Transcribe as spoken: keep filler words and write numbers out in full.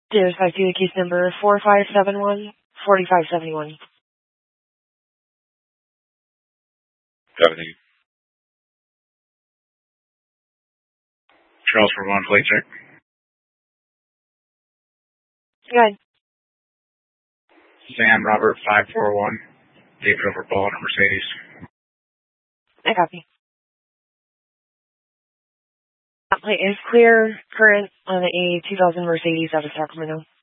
There's five two case number four five seven one, four five seven one. Seventy. Charles for one plate check. Go ahead. Sam Robert five four one. David over Ball and Mercedes. I copy. That plate is clear, current on a two thousand Mercedes out of Sacramento.